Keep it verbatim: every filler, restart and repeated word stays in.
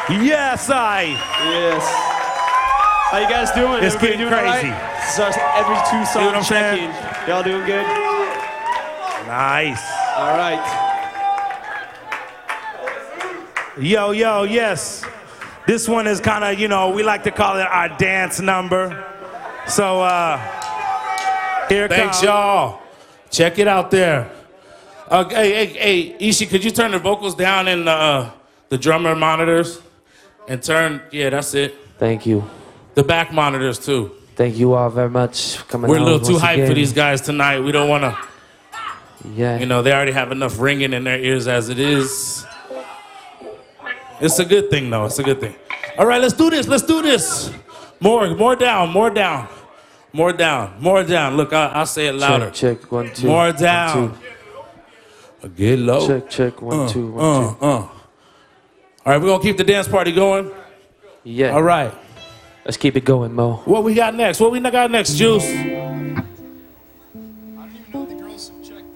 Yes, I. Yes. How you guys doing? It's Everybody getting doing all crazy. right? This is our every two See what I'm song saying? check-in. Y'all doing good? Nice. All right. Yo, yo, yes. This one is kind of, you know, we like to call it our dance number. So, uh, here it Thanks, comes. y'all. Check it out there. Uh, hey, hey, hey, Ishi, could you turn the vocals down in uh, the drummer monitors? And turn, yeah, that's it. Thank you. The back monitors, too. Thank you all very much for coming We're a out little too once hyped again. for these guys tonight. We don't want to, Yeah. you know, they already have enough ringing in their ears as it is. It's a good thing, though. It's a good thing. All right, let's do this. Let's do this. More, more down, more down. More down, more down. Look, I, I'll say it louder. Check, check, one, two. More one, down. two. Get low. Check, check, one, uh, two, one, uh, two. Uh. All right, we're going to keep the dance party going. Yeah. All right. Let's keep it going, Mo. What we got next? What we got next, Juice?